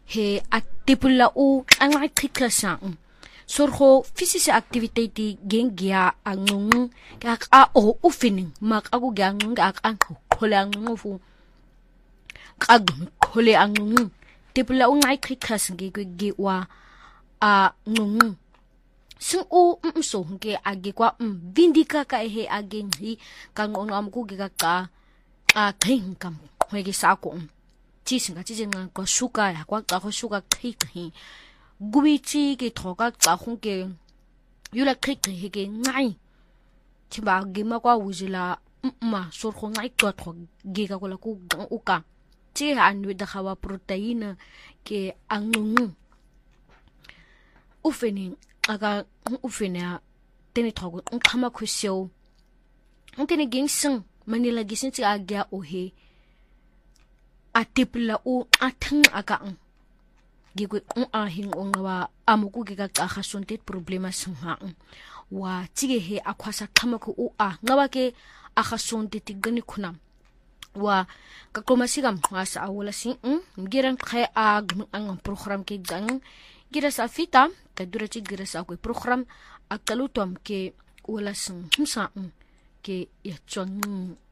he atipula u ang ikiklasang sorho physical activity gengia angung ka o ufining mak aku gangung ka ang kholang ngofu kagum khole angung tipula u ngai khiklas gi wa a ngung sung u so ke agi kwa vindika ka he agin hi kangong am ku gi ka a khin kam hwegi sa ko chi singa chi jinga ko suka ya kwa ka ko suka khi guichi ke thoga cha khung ke yula khi ke ngai chiba ge ma kwa wujila ma sor kho ngai ko tho ge ka ko la ku u ka chi han wi da khawa protein ke angung ufening aga ufenya tene thogo khama khusyo tene gingsing manila gisin chi agya o he atipla u athang aga gigu ahing ongawa amuku giga khasuntet problema sangha wa chige he akhwasa khamaku u ngawa ke akhasuntet gani khunam wa kakomasigam wasa awala sing giran khay ang program ke gang gira sa fita tadura chi gira sa ko program akalutom ke wala sing humsa ke ya chon